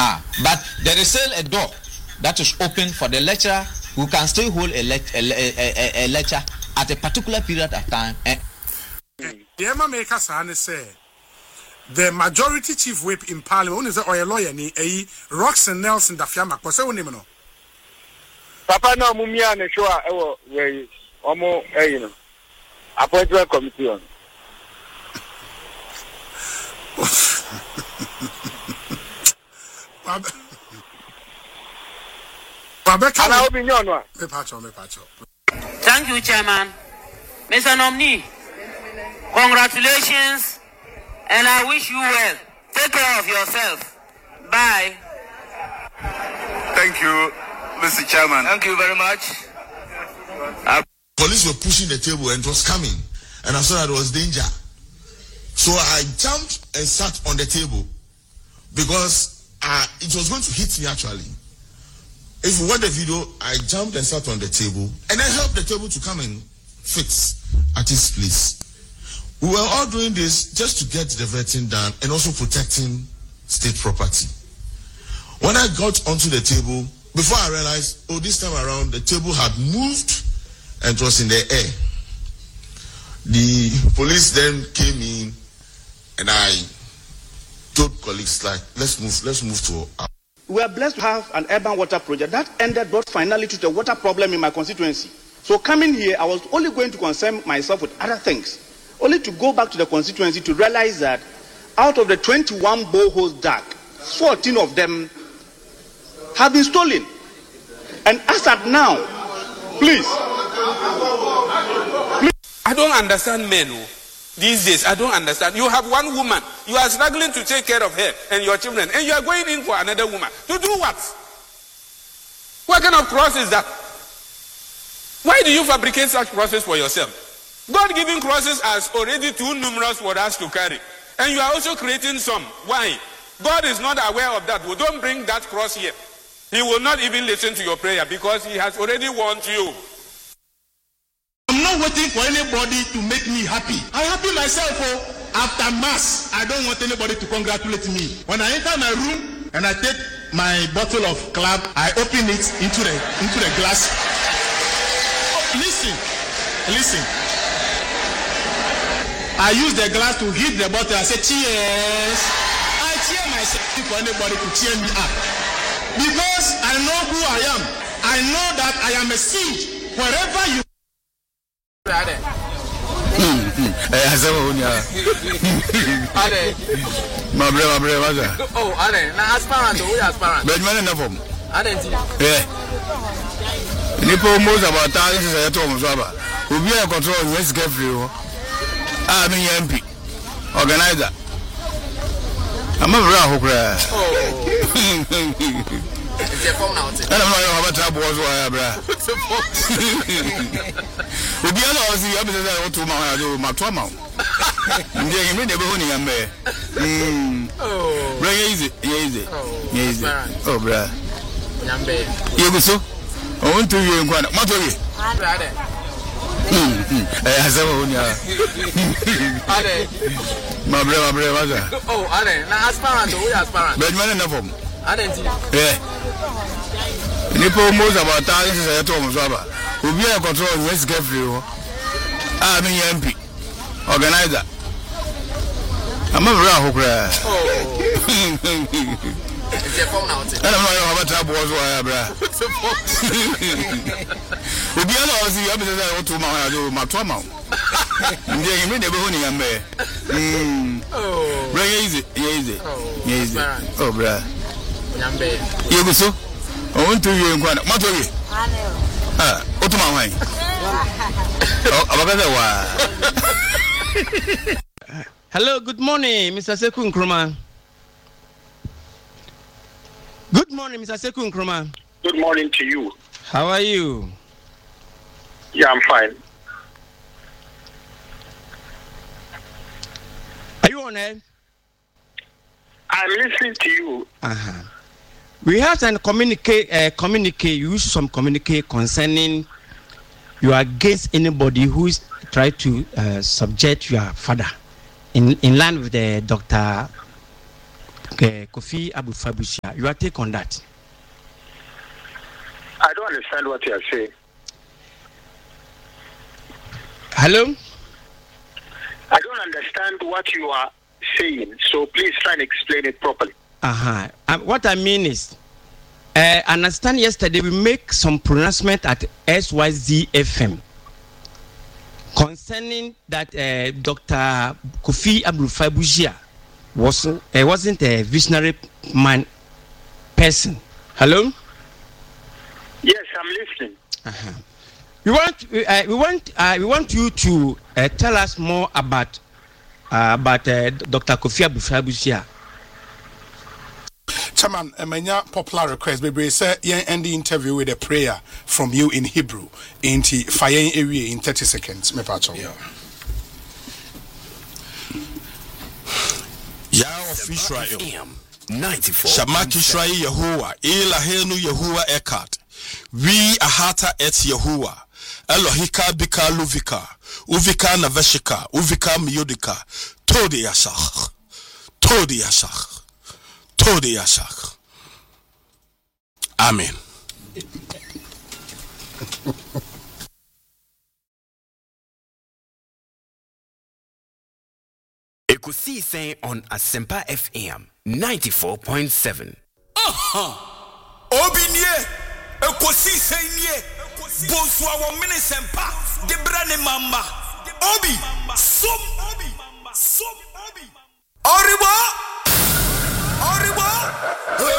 But there is still a door that is open for the lecturer who can still hold a lecture at a particular period of time. The Emma Maker San say the majority chief whip in Parliament is a lawyer ni Roxanne Nelson Dafiama. What's her name? Papa no mumia ne show we omo appointment committee on. Thank you, Chairman. Mr. Nomni, congratulations, and I wish you well. Take care of yourself. Bye. Thank you, Mr. Chairman. Thank you very much. Police were pushing the table and it was coming, and I saw that there was danger. So I jumped and sat on the table because it was going to hit me actually. If you watch the video, I jumped and sat on the table and I helped the table to come and fix at its place. We were all doing this just to get the vetting done and also protecting state property. When I got onto the table, before I realized, this time around, the table had moved and it was in the air. The police then came in and I told colleagues, like, let's move to... We are blessed to have an urban water project that brought finally to the water problem in my constituency. So coming here, I was only going to concern myself with other things, only to go back to the constituency to realize that out of the 21 boreholes dug, 14 of them have been stolen. And as at now, please. I don't understand men these days. I don't understand. You have one woman. You are struggling to take care of her and your children. And you are going in for another woman. To do what? What kind of cross is that? Why do you fabricate such crosses for yourself? God-given crosses are already too numerous for us to carry. And you are also creating some. Why? God is not aware of that. Well, don't bring that cross here. He will not even listen to your prayer because he has already warned you. I'm not waiting for anybody to make me happy. I'm happy myself. After mass, I don't want anybody to congratulate me. When I enter my room and I take my bottle of club, I open it into the glass. Oh, listen. I use the glass to hit the bottle. I say cheers. I cheer myself for anybody to cheer me up. Because I know who I am. I know that I am a seed. Wherever you organizer. I'm a It's your phone now. I don't know how much I was. We'll be able to see episodes of my trauma. I'm getting rid of honey and bear. Very easy. Oh, bruh. You go so? I want to you in one. What are you? My brother. Oh, are they? Now, aspirant. We aspirant. But man, enough of them. Yeah. Nipo most about thousands of atoms. We'll be able to control West Gabriel. I'm an MP. Organizer. I'm a raw cry. It's your phone now. I don't know how much I was. We'll be able to see episodes of my trauma. I'm getting rid of honey and bear. Very easy. Oh, bruh. You go so? I want to you in one. What are you? What am I? Hello, good morning, Mr. Sekou Nkrumah. Good morning, Mr. Sekou Nkrumah. Good morning to you. How are you? Yeah, I'm fine. Are you on air? I'm listening to you. We have to communicate. You use some communicate concerning you are against anybody who is try to subject your father in line with the Dr. Kofi Abufabusha. Your take on that? I don't understand what you are saying. Hello? I don't understand what you are saying, so please try and explain it properly. What I mean is, I understand yesterday we make some pronouncement at SYZ FM concerning that Dr. Kofi Abufabusha wasn't a visionary person. Hello? Yes, I'm listening. We want you to tell us more about Dr. Kofi Abufabusha. Chairman, a popular request. Maybe say end the interview with a prayer from you in Hebrew into fire area in 30 seconds. Me pacho. Yah of Israel. 94. Shamak Israel Yehovah. Elahenu Yehovah Ekat. We ahata et Yehovah. Elohika bika luvika. Uvika naveshika. Uvika miyodika. Todi yashach. Todi yashach. Todi yashach. Amen. Ekusi saying on Asempa FM 94.7. Obinye. Ekusi saying Bonswa wa mine sempa. Debrane mama. Obi. Som. Oribo.